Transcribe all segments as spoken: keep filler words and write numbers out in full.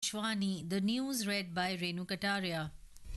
Akashvani. The news read by Renu Kataria.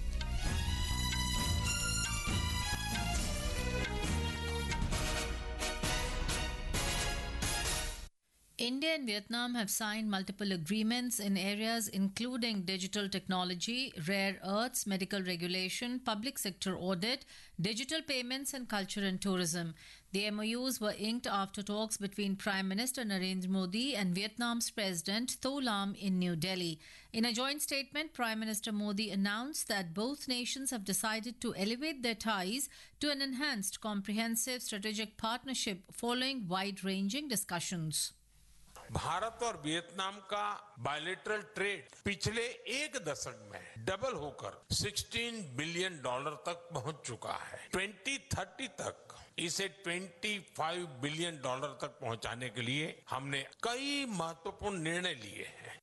India and Vietnam have signed multiple agreements in areas including digital technology, rare earths, medical regulation, public sector audit, digital payments, and culture and tourism. The M O Us were inked after talks between Prime Minister Narendra Modi and Vietnam's President Tho Lam in New Delhi. In a joint statement, Prime Minister Modi announced that both nations have decided to elevate their ties to an enhanced comprehensive strategic partnership following wide-ranging discussions. Bharat और Vietnam का bilateral trade पिछले एक दशक में double होकर सोलह billion dollar तक पहुंच चुका है। दो हज़ार तीस तक इसे पच्चीस बिलियन डॉलर तक पहुंचाने के लिए हमने कई महत्वपूर्ण निर्णय लिए हैं।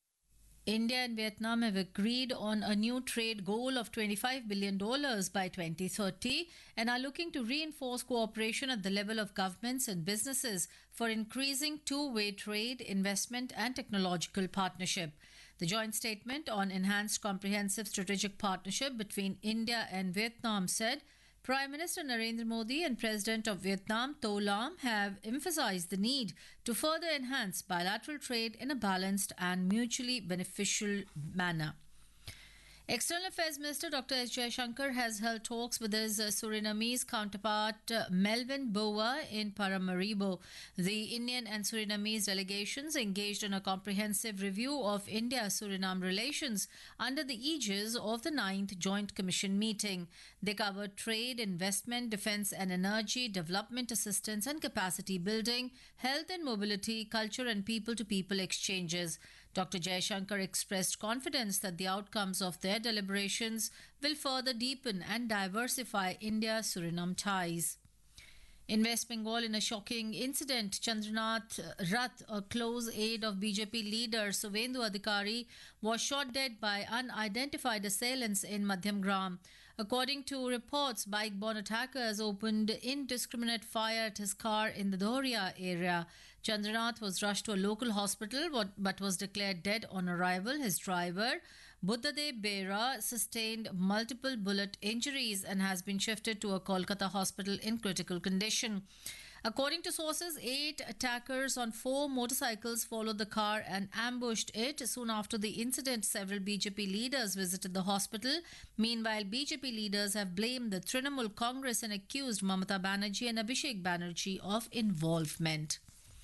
India and Vietnam have agreed on a new trade goal of twenty-five billion dollars by twenty thirty and are looking to reinforce cooperation at the level of governments and businesses for increasing two-way trade, investment and technological partnership. The joint statement on enhanced comprehensive strategic partnership between India and Vietnam said Prime Minister Narendra Modi and President of Vietnam Tho Lam have emphasized the need to further enhance bilateral trade in a balanced and mutually beneficial manner. External Affairs Minister Doctor S. Jaishankar has held talks with his uh, Surinamese counterpart uh, Melvin Boa in Paramaribo. The Indian and Surinamese delegations engaged in a comprehensive review of India-Suriname relations under the aegis of the ninth Joint Commission meeting. They covered trade, investment, defence and energy, development assistance and capacity building, health and mobility, culture and people-to-people exchanges. Doctor Jaishankar expressed confidence that the outcomes of their deliberations will further deepen and diversify India-Suriname ties. In West Bengal, in a shocking incident, Chandranath Rath, a close aide of B J P leader Suvendu Adhikari, was shot dead by unidentified assailants in Madhyamgram. According to reports, bike-borne attackers opened indiscriminate fire at his car in the Doria area. Chandranath was rushed to a local hospital but was declared dead on arrival. His driver, Buddhadev Bera, sustained multiple bullet injuries and has been shifted to a Kolkata hospital in critical condition. According to sources, eight attackers on four motorcycles followed the car and ambushed it. Soon after the incident, several B J P leaders visited the hospital. Meanwhile, B J P leaders have blamed the Trinamool Congress and accused Mamata Banerjee and Abhishek Banerjee of involvement.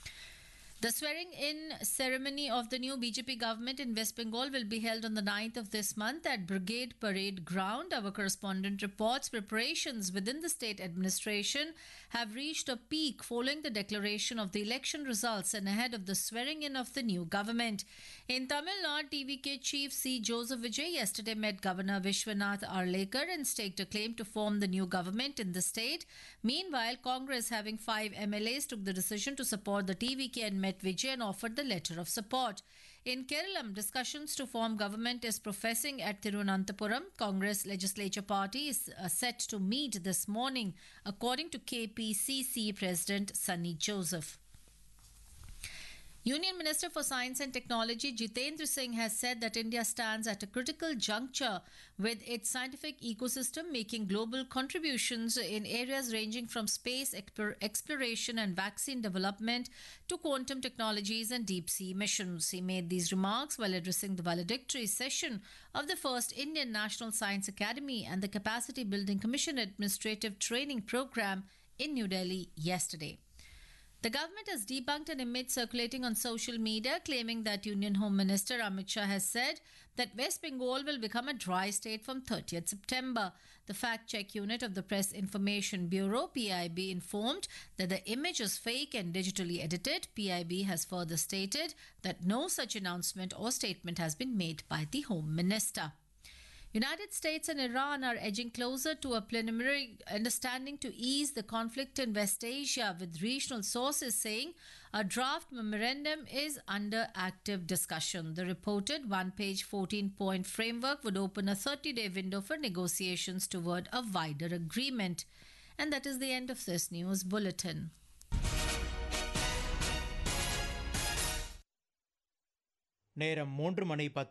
The swearing-in ceremony of the new B J P government in West Bengal will be held on the ninth of this month at Brigade Parade Ground. Our correspondent reports preparations within the state administration have reached a peak following the declaration of the election results and ahead of the swearing-in of the new government. In Tamil Nadu, T V K chief C. Joseph Vijay yesterday met Governor Vishwanath Arlekar and staked a claim to form the new government in the state. Meanwhile, Congress, having five M L As, took the decision to support the T V K and met Vijay and offered the letter of support. In Kerala, discussions to form government is professing at Tirunanthapuram. Congress legislature party is uh, set to meet this morning, according to K P C C President Sunny Joseph. Union Minister for Science and Technology Jitendra Singh has said that India stands at a critical juncture with its scientific ecosystem, making global contributions in areas ranging from space explor- exploration and vaccine development to quantum technologies and deep-sea missions. He made these remarks while addressing the valedictory session of the first Indian National Science Academy and the Capacity Building Commission Administrative Training Program in New Delhi yesterday. The government has debunked an image circulating on social media claiming that Union Home Minister Amit Shah has said that West Bengal will become a dry state from thirtieth September. The fact-check unit of the Press Information Bureau, P I B, informed that the image is fake and digitally edited. P I B has further stated that no such announcement or statement has been made by the Home Minister. United States and Iran are edging closer to a preliminary understanding to ease the conflict in West Asia, with regional sources saying a draft memorandum is under active discussion. The reported one-page fourteen-point framework would open a thirty-day window for negotiations toward a wider agreement. And that is the end of this news bulletin. நேரம் மூன்று மணி பத்து